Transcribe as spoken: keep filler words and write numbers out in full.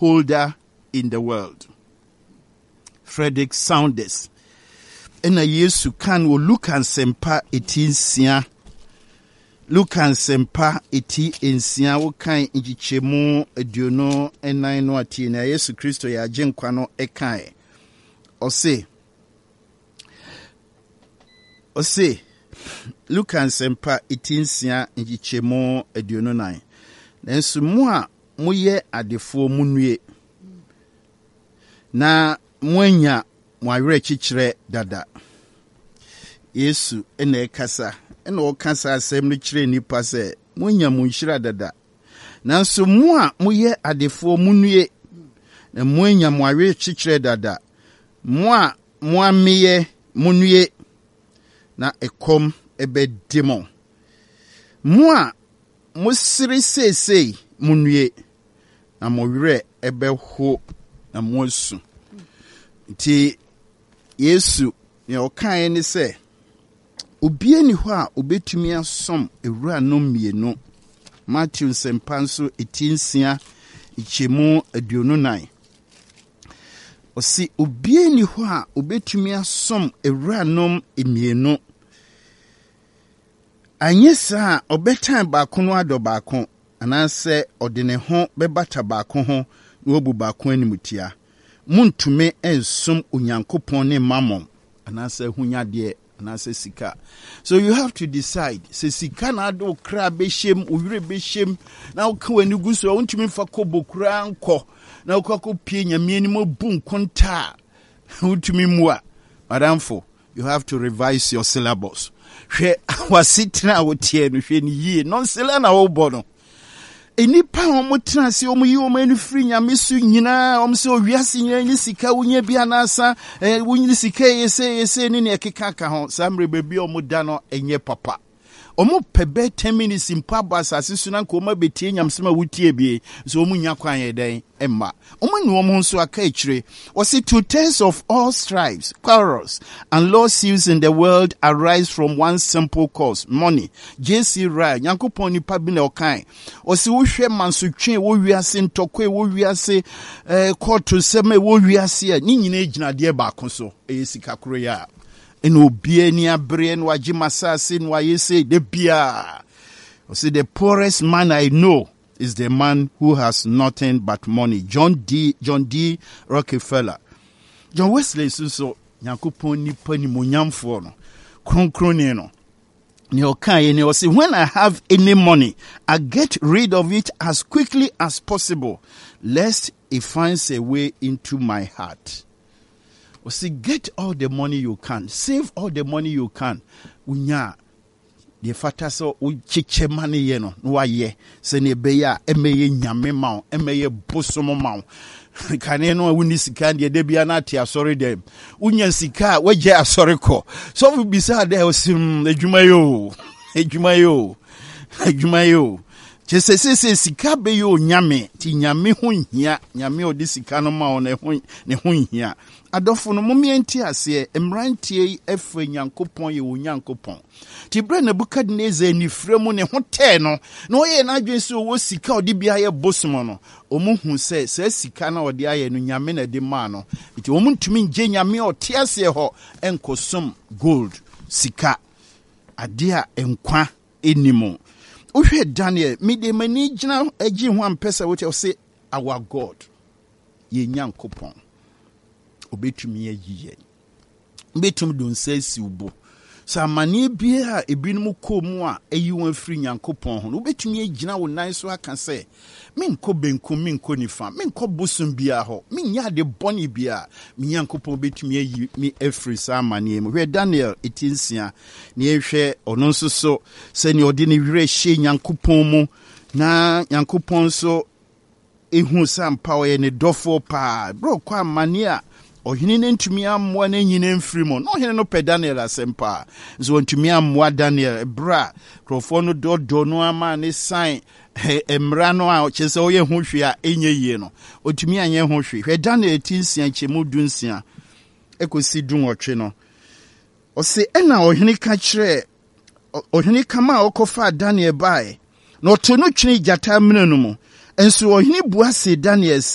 holder in the world. Frederick Saunders. Ena Yesu kan wo Luke Sempa eti nsia. Luke Sempa eti nsia wo kan njichemu aduono enan no ati na Yesu Kristo ya agenkwa no ekan. Ose Ose Luke Sempa eti nsia njichemu aduono nan. Nanso mu a moye adefo munue na mwanya mwawere chichire dada. Yesu ene ekasa ene okasa asem no chire nipa se mwanya munhira dada. Nanso mu a moye adefo munue na mwanya mwawere chichire dada. Mu a mwameye munue na ekom ebe demon. Mu a musiri sesei munue na mwawere ebe ho na mwosu. Nti Yesu ne okan ni se obie ni ho a obetumi asom ewura no mienu. Matthew sempanso etinsia ichemu aduonu nan. Osi obie ni ho a obetumi asom ewura no mienu. Anyesa obetan baako no ado baako anase odene ho bebata baako ho no obu baako animutia. Muntume ensum Onyankopon ne mammon anase hunyade anase sika. So you have to decide. Se sika na do kra behiem owire behiem na wo ka wani guso wontumi fa kobokura anko na wo ka ko pie nyame ni mo bu nkonta wontumi mua. Madamfo, you have to revise your syllabus. Hwe wasitra wotie no hwe ni yie non sela na wo bo no. Enipa omo transi omo yi omo enu free nyame su nyina omo se owiase nyina ni sika wonya bia na asa eh wonyi sika yese yese ni ne ekeka ka ho samre bebi omo da no enye papa omo pebe ten minutes impa basa asisu na ko ma betie nyamsema wutie bie so omo nya kwan yeden emma omo nu omo nso aka ekire o say two thirds of all strifes, quarrels and lawsuits in the world arise from one simple cause: money. J C Ryan Yankopon ni pa bi na okan o say wo hwe mansotwe wo wiase ntokwe wo wiase eh court seme wo wiase ni nyina ejinade ba koso e sika kro ya eno bie ni abre no agi masase no ayese de bia. O say the poorest man I know is the man who has nothing but money. John D. John D. Rockefeller. John Wesley so Yankopon ni pani monyamfo no kronkron no ne okan ne o say when I have any money I get rid of it as quickly as possible lest it finds a way into my heart. O say get all the money you can, save all the money you can. Unya the fata so u chiche money ye no no aye se ne be ya emeye nyame ma emeye bosomo ma kane no wuni sika de de bia na tia sorry dem unya sika waje asori ko so we bisa de osim adwuma yo adwuma yo adwuma yo chese se sika be yo nyame ti nyame ho hia nyame odi sika no ma ne ho ne ho hia adofo no momienti ase emrantie efe Nyankopon ye wo Nyankopon ti bre na Nebukadnezar ni fremu ne ho te no na oye na adwen se wo sika odi bia ye bosomo no omuhu se se sika na odi aye no nyame na de ma no ti omuntumi nje nyame ote ase ho enkosom gold sika adia enkwa enimo. Uhwe Daniel mide mani gina agi ho ampesa wote say our God ye Nyankopon obetumi ayiye betum don say siubo sa mani bia ebinum komu a eyi won afri Nyankopon ho obetumi agina wo nan so aka say menko benko menko nifa menko bosum bia ho menya de boni bia me Nyankopon betumi ayi mi afri sa mani mu. Hwe Daniel etinsia ne ehwe ono nso so se ne odi ne wire hye Nyankopon mu na Nyankopon so ehu sampa o ye ne dofo pa bro kwa mani a ohini ne ntumi ammoa na nyine mfiri mo no ohini no pe Daniel asempa zo ntumi ammoa Daniel bra krofo no dodo no ama ne sign emra no a chese oye ho hwe a enye yie no otumi anye ho hwe. Hwe Daniel tinsia chemu dunsia ekosi dun otwe no o se ena ohini ka kire ohini kama okofa Daniel bai no to no twene jata mene no mu enso ohini buase Daniel